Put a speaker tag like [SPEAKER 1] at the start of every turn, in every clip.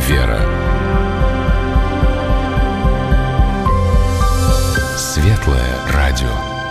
[SPEAKER 1] вера. Светлое радио.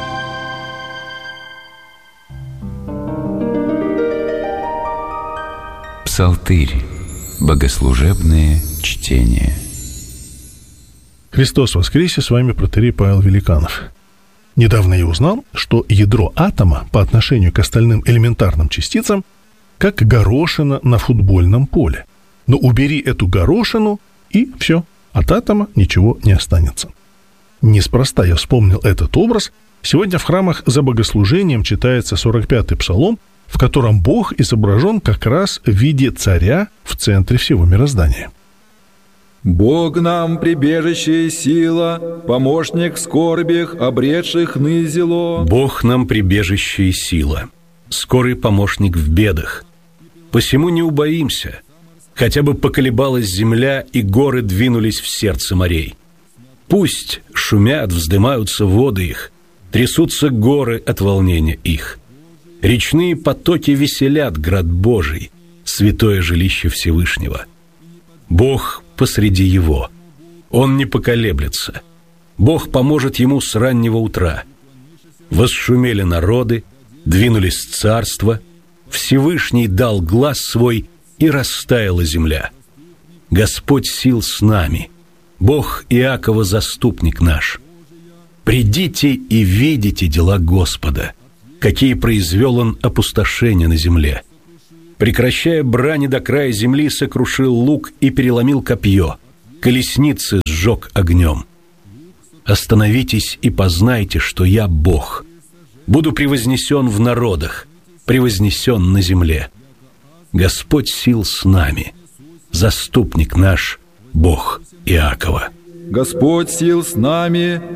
[SPEAKER 1] Псалтырь. Богослужебные чтения.
[SPEAKER 2] Христос воскресе, с вами протоиерей Павел Великанов. Недавно я узнал, что ядро атома по отношению к остальным элементарным частицам как горошина на футбольном поле. Но убери эту горошину, и все, от атома ничего не останется. Неспроста я вспомнил этот образ. Сегодня в храмах за богослужением читается 45-й псалом, в котором Бог изображен как раз в виде царя в центре всего мироздания.
[SPEAKER 3] «Бог нам прибежище и сила, помощник в скорбях, обретших нызело».
[SPEAKER 4] Бог нам прибежище и сила, скорый помощник в бедах. Посему не убоимся, хотя бы поколебалась земля, и горы двинулись в сердце морей. Пусть шумят, вздымаются воды их, трясутся горы от волнения их. Речные потоки веселят град Божий, святое жилище Всевышнего. Бог посреди его, он не поколеблется. Бог поможет ему с раннего утра. Восшумели народы, двинулись царства, Всевышний дал глас свой, и растаяла земля. Господь сил с нами, Бог Иакова заступник наш. Придите и видите дела Господа, какие произвел он опустошения на земле. Прекращая брани до края земли, сокрушил лук и переломил копье, колесницы сжег огнем. Остановитесь и познайте, что я Бог. Буду превознесен в народах, превознесен на земле. Господь сил с нами, заступник наш, Бог Иакова.
[SPEAKER 3] Господь сил с нами,